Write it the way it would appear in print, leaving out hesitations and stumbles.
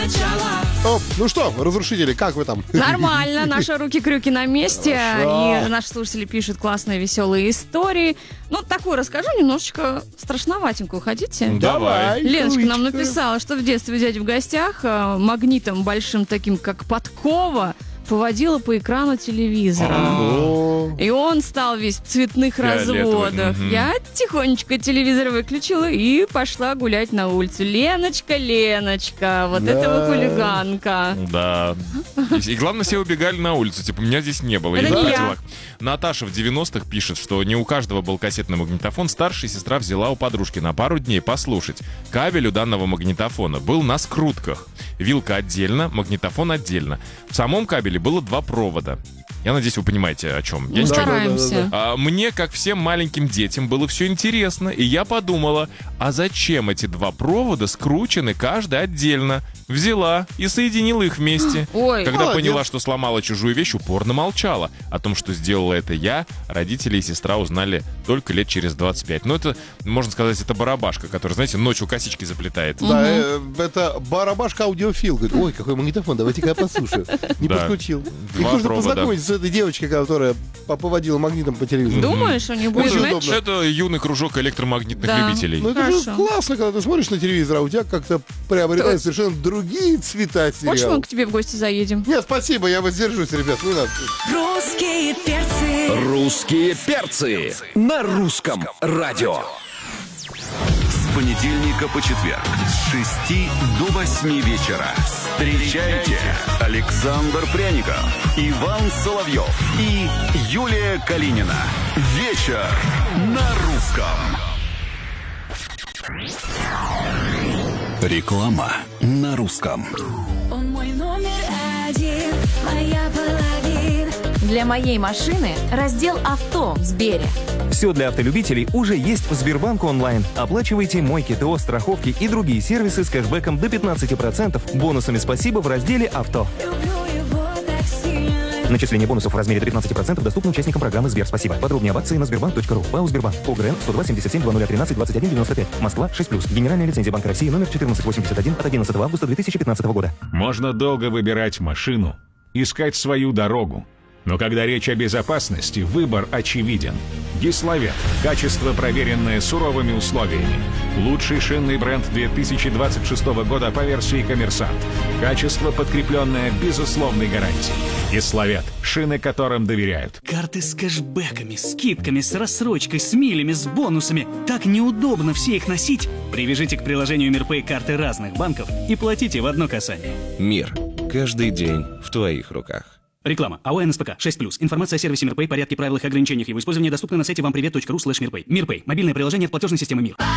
О, ну что, разрушители, как вы там? Нормально, наши руки-крюки на месте. Хорошо. И наши слушатели пишут классные, веселые истории. Ну, такую расскажу, немножечко страшноватенькую. Хотите? Давай. Леночка нам Крючка. написала, что в детстве у дяди в гостях магнитом большим таким, как подкова, поводила по экрану телевизора. О, И он стал весь в цветных Фиолетовый, разводах. мгм. Я тихонечко телевизор выключила и пошла гулять на улицу. Леночка, вот Да. это вы хулиганка. Да. И главное, все убегали на улицу. Типа, меня здесь не было. Это Я не в я. делах. Наташа в 90-х пишет, что не у каждого был кассетный магнитофон. Старшая сестра взяла у подружки на пару дней послушать. Кабель у данного магнитофона был на скрутках. Вилка отдельно, магнитофон отдельно. В самом кабеле было 2 провода. Я надеюсь, вы понимаете, о чем. Я Мы ничего не- стараемся. Мне, как всем маленьким детям, было все интересно, и я подумала, а зачем эти 2 провода скручены каждый отдельно? Взяла и соединила их вместе. Ой, Когда молодец. поняла, что сломала чужую вещь, упорно молчала. О том, что сделала это я, родители и сестра узнали только лет через 25. Ну, это, можно сказать, это барабашка, которая, знаете, ночью косички заплетает. да, это барабашка аудиофил. Говорит, ой, какой магнитофон, давайте-ка я послушаю. Не Да. подключил. Их 2 нужно провода. познакомить с этой девочкой, которая поводила магнитом по телевизору. думаешь, у них будет Очень матч? удобно. Это юный кружок электромагнитных Да. любителей. Ну это же Хорошо. классно, когда ты смотришь на телевизор, а у тебя как-то приобретают совершенно другие цвета Хочешь, сериал. мы к тебе в гости заедем? Нет, спасибо, я воздержусь, ребят, не надо. Русские перцы. Русские перцы на русском радио. С понедельника по четверг с 6 до 8 вечера. Встречайте Александр Пряников, Иван Соловьев и Юлия Калинина. Вечер на русском. Реклама на русском. Он мой номер 1, моя половина. Для моей машины раздел «Авто» в Сбере. Все для автолюбителей уже есть в Сбербанк онлайн. Оплачивайте мойки, ТО, страховки и другие сервисы с кэшбэком до 15%, бонусами «Спасибо» в разделе «Авто». Люблю его так сильно. Начисление бонусов в размере до 15% доступно участникам программы «Сбер Спасибо». Подробнее об акции на sberbank.ru. ПАО «Сбербанк». ОГРН 102 77 2013 2195. Москва 6+. Генеральная лицензия Банка России номер 1481 от 11 августа 2015 года. Можно долго выбирать машину, искать свою дорогу. Но когда речь о безопасности, выбор очевиден. Гиславет. Качество, проверенное суровыми условиями. Лучший шинный бренд 2026 года по версии «Коммерсант». Качество, подкрепленное безусловной гарантией. Гиславет. Шины, которым доверяют. Карты с кэшбэками, скидками, с рассрочкой, с милями, с бонусами. Так неудобно все их носить. Привяжите к приложению МирПэй карты разных банков и платите в одно касание. Мир. Каждый день в твоих руках. Реклама. АО НСПК 6+. Информация о сервисе МирПэй, порядке, правилах и ограничениях его использования доступна на сайте вампривет.ру/мирпэй. МирПэй. Мобильное приложение от платежной системы МИР.